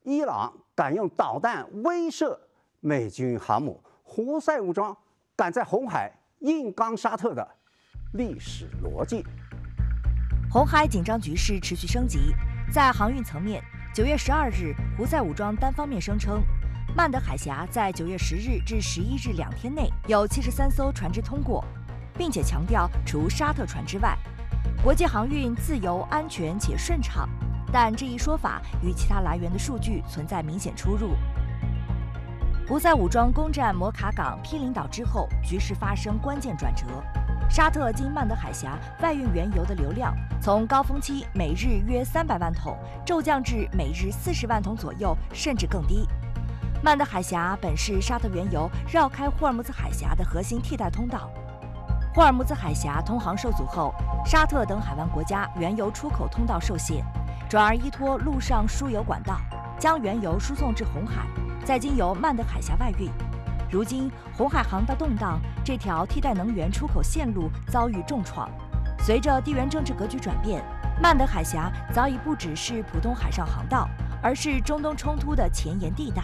伊朗敢用导弹威慑美军航母，胡塞武装敢在红海硬刚沙特的历史逻辑。 红海紧张局势持续升级，在航运层面，9月12日，胡塞武装单方面声称，曼德海峡在9月10日至11日2天内有73艘船只通过，并且强调除沙特船之外，国际航运自由、安全且顺畅。但这一说法与其他来源的数据存在明显出入。胡塞武装攻占摩卡港、毗邻岛之后，局势发生关键转折。沙特经曼德海峡外运原油的流量从高峰期每日约300万桶骤降至每日40万桶左右，甚至更低。曼德海峡本是沙特原油绕开霍尔木兹海峡的核心替代通道。霍尔木兹海峡通航受阻后，沙特等海湾国家原油出口通道受限，转而依托陆上输油管道，将原油输送至红海，再经由曼德海峡外运。如今红海航道动荡，这条替代能源出口线路遭遇重创。随着地缘政治格局转变，曼德海峡早已不只是普通海上航道，而是中东冲突的前沿地带。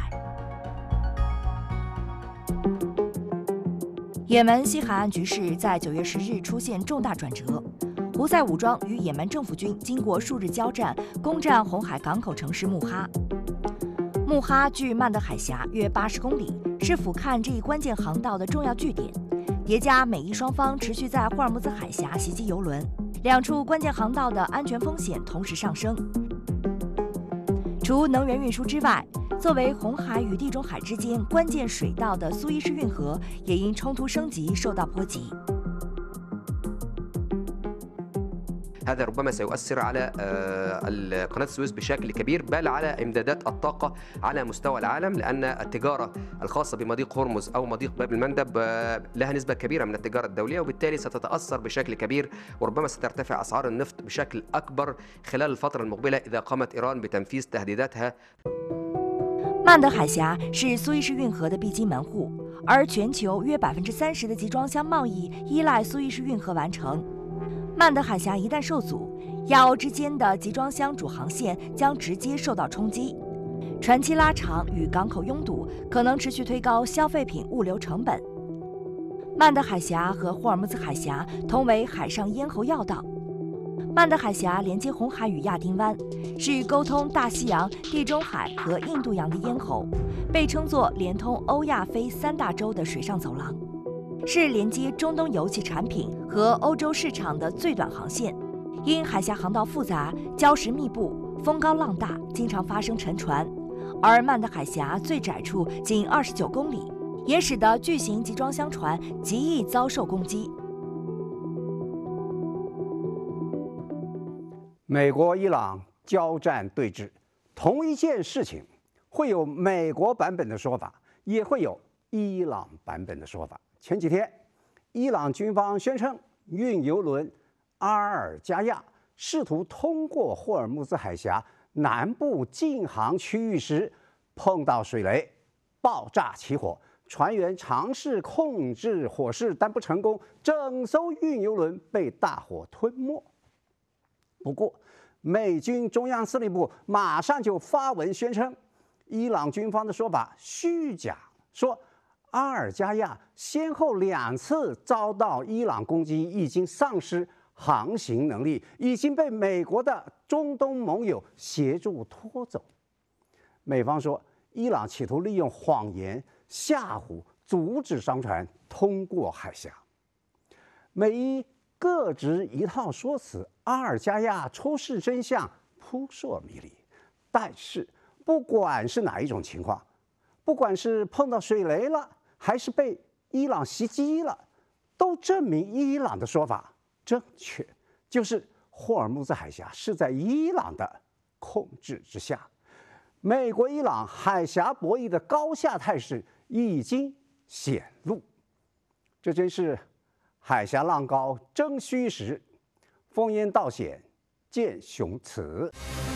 也门西海岸局势在9月10日出现重大转折，胡塞武装与也门政府军经过数日交战，攻占红海港口城市穆哈。穆哈距曼德海峡约80公里，是俯瞰这一关键航道的重要据点。叠加美伊双方持续在霍尔木兹海峡袭击油轮，两处关键航道的安全风险同时上升。除能源运输之外，作为红海与地中海之间关键水道的苏伊士运河也因冲突升级受到波及。 هذا ربما سيؤثر على قناة السويس بشكل كبير، بل على إمدادات الطاقة على مستوى العالم، لأن التجارة الخاصة بمضيق هرمز أو مضيق باب المندب لها نسبة كبيرة من التجارة الدولية، وبالتالي ستتأثر بشكل كبير، وربما سترتفع أسعار النفط بشكل أكبر خلال الفترة المقبلة إذا قامت إيران بتنفيذ تهديداتها。 曼德海峡是苏伊士运河的必经门户，而全球约30%的集装箱贸易依赖苏伊士运河完成。曼德海峡一旦受阻，亚欧之间的集装箱主航线将直接受到冲击，船期拉长与港口拥堵可能持续推高消费品物流成本。曼德海峡和霍尔木兹海峡同为海上咽喉要道。曼德海峡连接红海与亚丁湾，是沟通大西洋、地中海和印度洋的咽喉，被称作连通欧亚非3大洲的水上走廊，是连接中东油气产品和欧洲市场的最短航线。因海峡航道复杂、礁石密布、风高浪大，经常发生沉船，而曼德海峡最窄处仅29公里，也使得巨型集装箱船极易遭受攻击。 美国、伊朗交战对峙，同一件事情会有美国版本的说法，也会有伊朗版本的说法。前几天，伊朗军方宣称，运油轮阿尔加亚试图通过霍尔木兹海峡南部禁航区域时，碰到水雷，爆炸起火。船员尝试控制火势，但不成功，整艘运油轮被大火吞没。不过，美军中央司令部马上就发文宣称，伊朗军方的说法虚假，说阿尔加亚先后2次遭到伊朗攻击，已经丧失航行能力，已经被美国的中东盟友协助拖走。美方说，伊朗企图利用谎言吓唬，阻止商船通过海峡。美伊各执一套说辞，阿尔加亚出事真相扑朔迷离。但是，不管是哪一种情况，不管是碰到水雷了，还是被伊朗袭击了，都证明伊朗的说法正确，就是霍尔木兹海峡是在伊朗的控制之下。美国伊朗海峡博弈的高下态势已经显露，这真是海峡浪高争虚实，烽烟道险见雄雌。